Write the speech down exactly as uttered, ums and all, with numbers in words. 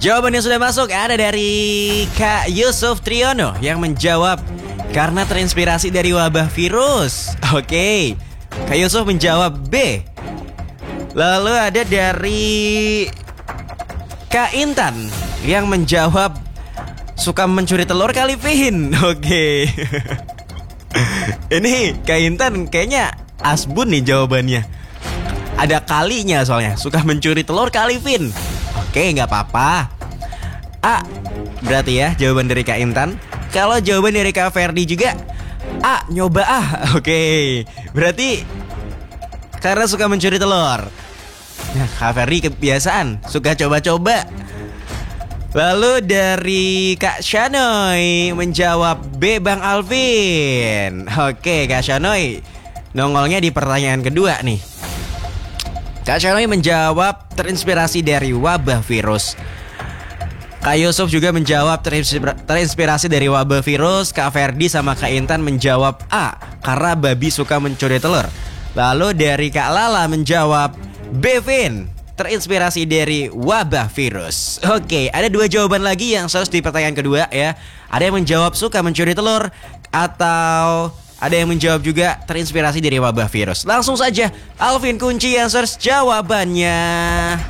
Jawaban yang sudah masuk ada dari Kak Yusuf Triyono yang menjawab karena terinspirasi dari wabah virus. Oke, Kak Yusuf menjawab B. Lalu ada dari Kak Intan yang menjawab suka mencuri telur kali Vin. Oke. Ini Kak Intan kayaknya asbun nih jawabannya. Ada kalinya soalnya, suka mencuri telur kali Vin. Oke, nggak apa-apa. A, berarti ya jawaban dari Kak Intan. Kalau jawaban dari Kak Ferdi juga A, nyoba ah. Oke, berarti karena suka mencuri telur. Nah, Kak Ferdi kebiasaan suka coba-coba. Lalu dari Kak Shanoy menjawab B, Bang Alvin. Oke, Kak Shanoy nongolnya di pertanyaan kedua nih. Kak Shanoy menjawab terinspirasi dari wabah virus. Kak Yusuf juga menjawab terinspira- terinspirasi dari wabah virus. Kak Ferdi sama Kak Intan menjawab A, karena babi suka mencuri telur. Lalu dari Kak Lala menjawab B, Vin, terinspirasi dari wabah virus. Oke, ada dua jawaban lagi yang harus di pertanyaan kedua ya. Ada yang menjawab suka mencuri telur, atau ada yang menjawab juga terinspirasi dari wabah virus. Langsung saja Alvin kunci answers jawabannya.